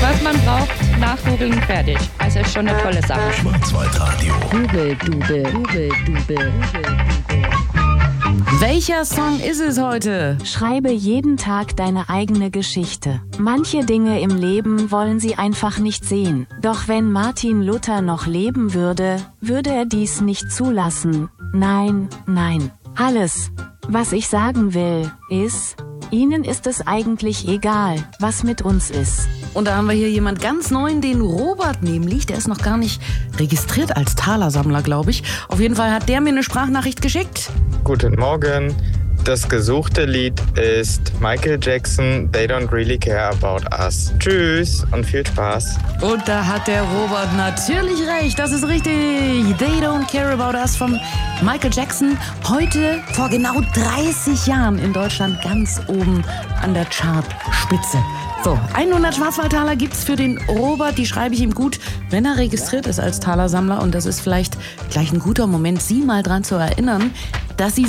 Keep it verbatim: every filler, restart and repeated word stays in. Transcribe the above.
Was man braucht, nachgoogeln, fertig. Also ist schon eine tolle Sache. Schwarzwaldradio. Dubel, Dubel, Dubel, Dubel. Welcher Song ist es heute? Schreibe jeden Tag deine eigene Geschichte. Manche Dinge im Leben wollen sie einfach nicht sehen. Doch wenn Martin Luther noch leben würde, würde er dies nicht zulassen. Nein, nein. Alles, was ich sagen will, ist, ihnen ist es eigentlich egal, was mit uns ist. Und da haben wir hier jemand ganz neuen, den Robert nämlich. Der ist noch gar nicht registriert als Talersammler, glaube ich. Auf jeden Fall hat der mir eine Sprachnachricht geschickt. Guten Morgen. Das gesuchte Lied ist Michael Jackson, They Don't Really Care About Us. Tschüss und viel Spaß. Und da hat der Robert natürlich recht. Das ist richtig. They Don't Care About Us von Michael Jackson. Heute vor genau dreißig Jahren in Deutschland ganz oben an der Chartspitze. So, hundert Schwarzwaldtaler gibt's für den Robert. Die schreibe ich ihm gut, wenn er registriert ist als Talersammler. Und das ist vielleicht gleich ein guter Moment, Sie mal dran zu erinnern, dass Sie